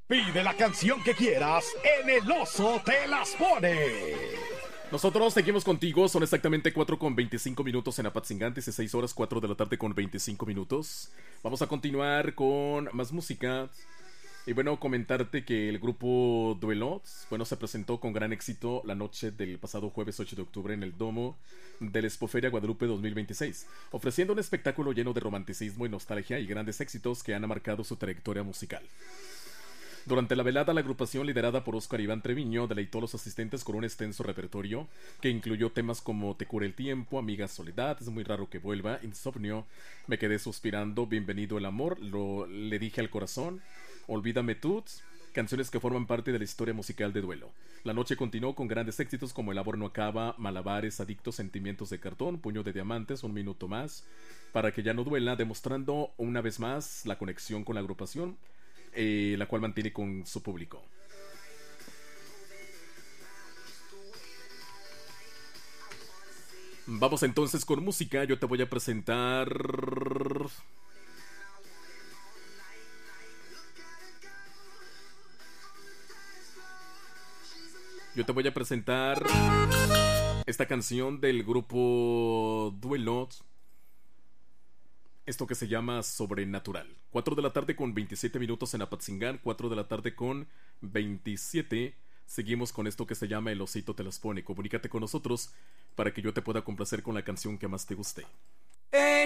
Pide la canción que quieras en El Oso Te Las Pone. Nosotros seguimos contigo, son exactamente 4:25 en Apatzingán, 16 horas, 4 de la tarde con 25 minutos. Vamos a continuar con más música. Y bueno, comentarte que el grupo Duelots, bueno, se presentó con gran éxito la noche del pasado jueves 8 de octubre en el Domo del Expoferia Guadalupe 2026, ofreciendo un espectáculo lleno de romanticismo y nostalgia y grandes éxitos que han marcado su trayectoria musical. Durante la velada, la agrupación liderada por Óscar Iván Treviño deleitó a los asistentes con un extenso repertorio que incluyó temas como Te cura el tiempo, Amiga Soledad, Es muy raro que vuelva, Insomnio, Me quedé suspirando, Bienvenido el amor, Le dije al corazón, Olvídame tú, canciones que forman parte de la historia musical de Duelo. La noche continuó con grandes éxitos como El amor no acaba, Malabares, Adictos, Sentimientos de cartón, Puño de diamantes, Un minuto más, Para que ya no duela, demostrando una vez más la conexión con la agrupación, la cual mantiene con su público. Vamos entonces con música. Yo te voy a presentar esta canción del grupo Duelot. Esto que se llama Sobrenatural. 4 de la tarde con 27 minutos en Apatzingán. 4 de la tarde con 27. Seguimos con esto que se llama El Osito Te Las Pone. Comunícate con nosotros para que yo te pueda complacer con la canción que más te guste.